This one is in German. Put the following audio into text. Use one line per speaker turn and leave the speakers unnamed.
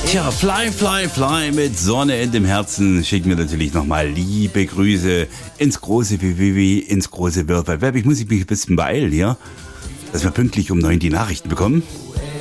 Tja, Fly, Fly, Fly mit Sonne in dem Herzen schicken wir natürlich nochmal liebe Grüße ins große WWW, ins große World Wide Web. Ich muss mich ein bisschen beeilen hier, dass wir pünktlich um 9 die Nachrichten bekommen.